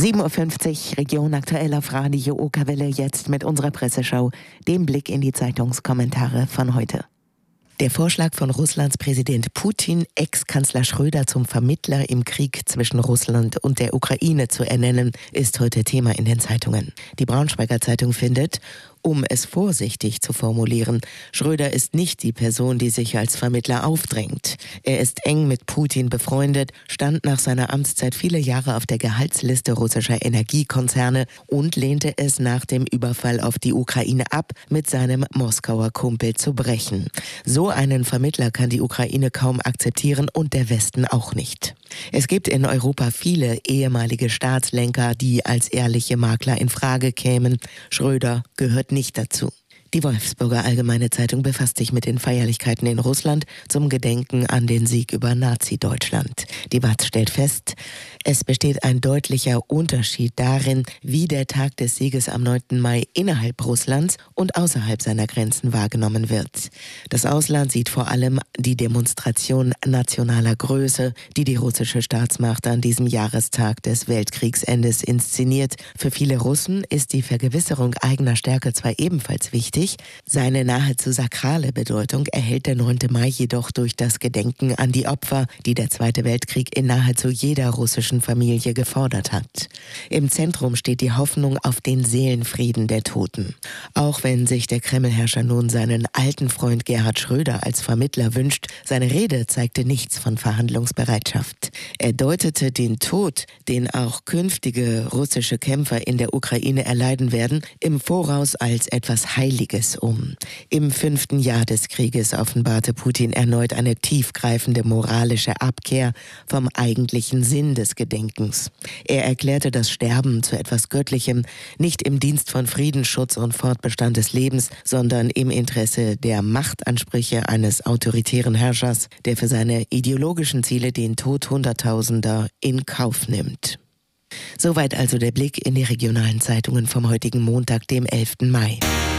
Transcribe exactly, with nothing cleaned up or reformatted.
sieben Uhr fünfzig, Region aktuell auf Radio Okerwelle, jetzt mit unserer Presseschau, dem Blick in die Zeitungskommentare von heute. Der Vorschlag von Russlands Präsident Putin, Ex-Kanzler Schröder zum Vermittler im Krieg zwischen Russland und der Ukraine zu ernennen, ist heute Thema in den Zeitungen. Die Braunschweiger Zeitung findet, um es vorsichtig zu formulieren, Schröder ist nicht die Person, die sich als Vermittler aufdrängt. Er ist eng mit Putin befreundet, stand nach seiner Amtszeit viele Jahre auf der Gehaltsliste russischer Energiekonzerne und lehnte es nach dem Überfall auf die Ukraine ab, mit seinem Moskauer Kumpel zu brechen. So einen Vermittler kann die Ukraine kaum akzeptieren und der Westen auch nicht. Es gibt in Europa viele ehemalige Staatslenker, die als ehrliche Makler in Frage kämen. Schröder gehört nicht dazu. Die Wolfsburger Allgemeine Zeitung befasst sich mit den Feierlichkeiten in Russland zum Gedenken an den Sieg über Nazi-Deutschland. Die W A Z stellt fest, es besteht ein deutlicher Unterschied darin, wie der Tag des Sieges am neunten Mai innerhalb Russlands und außerhalb seiner Grenzen wahrgenommen wird. Das Ausland sieht vor allem die Demonstration nationaler Größe, die die russische Staatsmacht an diesem Jahrestag des Weltkriegsendes inszeniert. Für viele Russen ist die Vergewisserung eigener Stärke zwar ebenfalls wichtig, seine nahezu sakrale Bedeutung erhält der neunte Mai jedoch durch das Gedenken an die Opfer, die der Zweite Weltkrieg in nahezu jeder russischen Familie gefordert hat. Im Zentrum steht die Hoffnung auf den Seelenfrieden der Toten. Auch wenn sich der Kremlherrscher nun seinen alten Freund Gerhard Schröder als Vermittler wünscht, seine Rede zeigte nichts von Verhandlungsbereitschaft. Er deutete den Tod, den auch künftige russische Kämpfer in der Ukraine erleiden werden, im Voraus als etwas Heiliges um. Im fünften Jahr des Krieges offenbarte Putin erneut eine tiefgreifende moralische Abkehr vom eigentlichen Sinn des Gedenkens. Er erklärte das Sterben zu etwas Göttlichem, nicht im Dienst von Frieden, Schutz und Fortbestand des Lebens, sondern im Interesse der Machtansprüche eines autoritären Herrschers, der für seine ideologischen Ziele den Tod Hunderttausender in Kauf nimmt. Soweit also der Blick in die regionalen Zeitungen vom heutigen Montag, dem elften Mai.